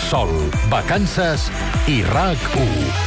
sol, vacances i RAC1.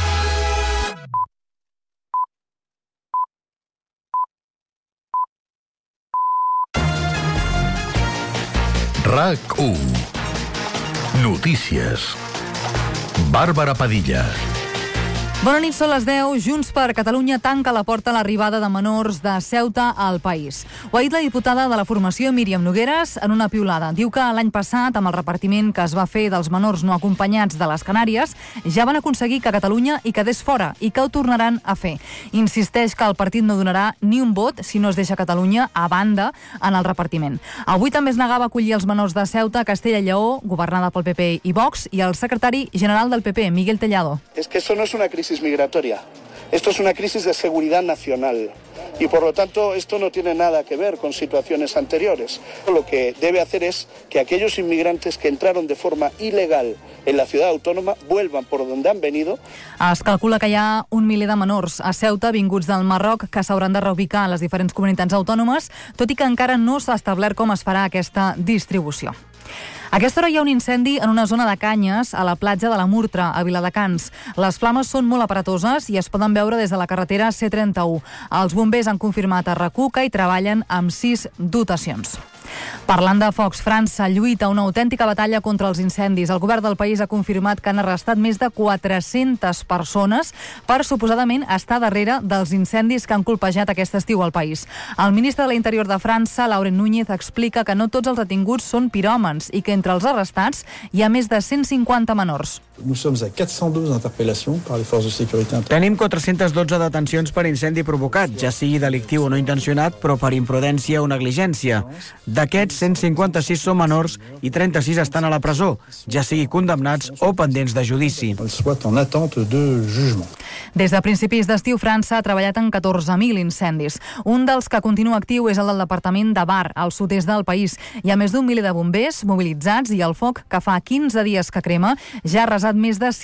RAC1. Notícies. Bàrbara Padilla. Bona nit, són les 10. Junts per Catalunya tanca la porta a l'arribada de menors de Ceuta al país. Ho ha dit la diputada de la formació, Míriam Nogueras, en una piulada. Diu que l'any passat, amb el repartiment que es va fer dels menors no acompanyats de les Canàries, ja van aconseguir que Catalunya hi quedés fora i que ho tornaran a fer. Insisteix que el partit no donarà ni un vot si no es deixa Catalunya a banda en el repartiment. Avui també es negava a acollir els menors de Ceuta, Castella i Lleó, governada pel PP i Vox, i el secretari general del PP, Miguel Tellado. Es que eso no es una crisis migratoria. Esto es una crisis de seguridad nacional y por lo tanto esto no tiene nada que ver con situaciones anteriores. Lo que debe hacer es que aquellos inmigrantes que entraron de forma ilegal en la ciudad autónoma vuelvan por donde han venido. Es calcula que hi ha 1 miler de menors a Ceuta vinguts del Marroc que s'hauran de reubicar en les diferents comunitats autònomes, tot i que encara no s'ha establert com es farà aquesta distribució. A aquesta hora hi ha un incendi en una zona de canyes a la platja de la Murtra, a Viladecans. Les flames són molt aparatoses i es poden veure des de la carretera C31. Els bombers han confirmat a RAC1 que hi treballen amb 6 dotacions. Parlant de focs, França lluita una autèntica batalla contra els incendis. El govern del país ha confirmat que han arrestat més de 400 persones per suposadament estar darrere dels incendis que han colpejat aquest estiu al país. El ministre de l'Interior de França, Laurent Núñez, explica que no tots els detinguts són piròmans i que entre els arrestats hi ha més de 150 menors. Tenim 412 detencions per incendi provocat, ja sigui delictiu o no intencionat, però per imprudència o negligència. D'aquests, 156 són menors i 36 estan a la presó, ja sigui condemnats o pendents de judici. Des de principis d'estiu, França ha treballat en 14.000 incendis. Un dels que continua actiu és el del departament de Var, al sud-est del país. Hi ha més d'1 miler de bombers mobilitzats i el foc, que fa 15 dies que crema, ja ha arrasat més de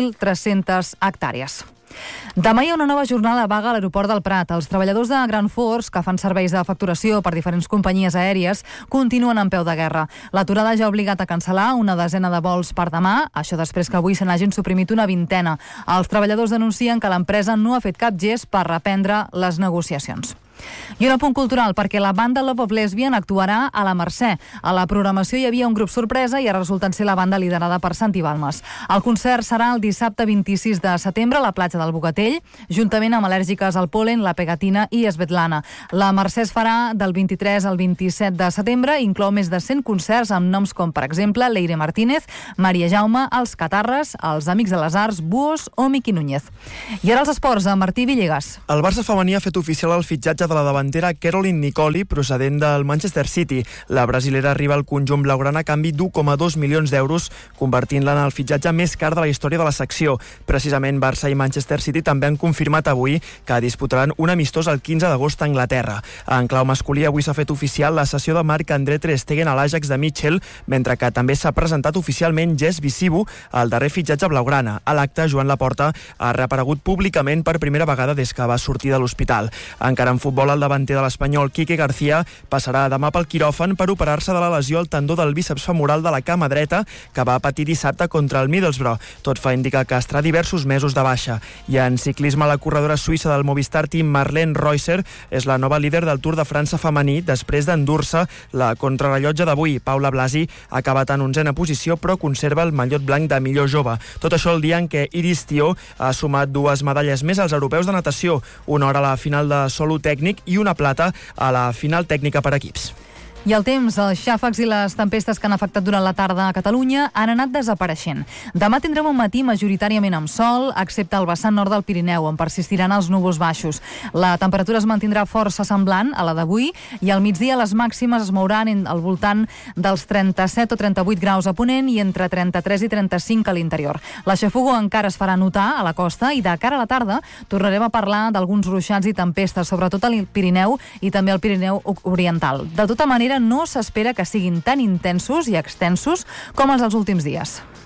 6.300 hectàrees. Demà hi ha una nova jornada vaga a l'aeroport del Prat. Els treballadors de Gran Force, que fan serveis de facturació per diferents companyies aèries, continuen en peu de guerra. L'aturada ja ha obligat a cancel·lar una desena de vols per demà, això després que avui se n'hagin suprimit una vintena. Els treballadors denuncien que l'empresa no ha fet cap gest per reprendre les negociacions. I un apunt cultural, perquè la banda Love of Lesbian actuarà a la Mercè. A la programació hi havia un grup sorpresa i ha resultat ser la banda liderada per Santi Balmes. El concert serà el dissabte 26 de setembre a la platja del Bogatell, juntament amb Al·lèrgiques al Polen, La Pegatina i Svetlana. La Mercè es farà del 23 al 27 de setembre i inclou més de 100 concerts amb noms com, per exemple, Leire Martínez, Maria Jaume, Els Catarres, Els Amics de les Arts, Buos o Miqui Núñez. I ara els esports, amb Martí Villegas. El Barça femení ha fet oficial el fitxatge de la davantera Caroline Nicoli, procedent del Manchester City. La brasilera arriba al conjunt blaugrana a canvi d'1,2 milions d'euros, convertint-la en el fitxatge més car de la història de la secció. Precisament Barça i Manchester City també han confirmat avui que disputaran un amistós el 15 d'agost a Anglaterra. En clau masculí, avui s'ha fet oficial la cessió de Marc-André ter Stegen a l'Ajax de Mitchell, mentre que també s'ha presentat oficialment Jess Visibu, el darrer fitxatge blaugrana. A l'acte, Joan Laporta ha reaparegut públicament per primera vegada des que va sortir de l'hospital. Encara en futbol, el davanter de l'Espanyol, Quique García, passarà demà pel quiròfan per operar-se de la lesió al tendó del bíceps femoral de la cama dreta que va patir dissabte contra el Middlesbrough. Tot fa indicar que estarà diversos mesos de baixa. I en ciclisme, la corredora suïssa del Movistar Team, Marlene Reusser, és la nova líder del Tour de França femení després d'endur-se la contrarellotge d'avui. Paula Blasi ha acabat en 11a posició, però conserva el mallot blanc de millor jove. Tot això el dia en què Iris Tió ha sumat 2 medalles més als europeus de natació, una hora a la final de solo tècnic i una plata a la final tècnica per equips. I el temps, els xàfecs i les tempestes que han afectat durant la tarda a Catalunya han anat desapareixent. Demà tindrem un matí majoritàriament amb sol, excepte al vessant nord del Pirineu, on persistiran els núvols baixos. La temperatura es mantindrà força semblant a la d'avui i al migdia les màximes es mouran al voltant dels 37 o 38 graus a Ponent i entre 33 i 35 a l'interior. La xafogor encara es farà notar a la costa i de cara a la tarda tornarem a parlar d'alguns ruixats i tempestes, sobretot al Pirineu i també al Pirineu Oriental. De tota manera, no s'espera que siguin tan intensos i extensos com els dels últims dies.